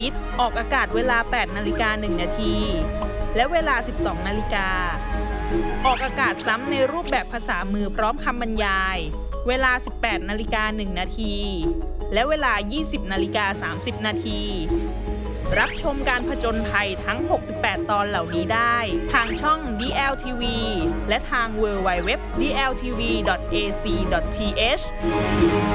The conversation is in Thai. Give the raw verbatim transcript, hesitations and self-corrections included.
ออกอากาศเวลา แปดนาฬิกาหนึ่งนาทีและเวลา สิบสองนาฬิกาออกอากาศซ้ำในรูปแบบภาษามือพร้อมคำบรรยายเวลา สิบแปดนาฬิกาหนึ่งนาทีและเวลา ยี่สิบนาฬิกาสามสิบนาทีรับชมการผจญภัยทั้ง หกสิบแปด ตอนเหล่านี้ได้ทางช่อง ดี แอล ที วี และทาง ดับเบิลยู ดับเบิลยู ดับเบิลยู ดอท ดี แอล ที วี ดอท เอ ซี ดอท ที เอช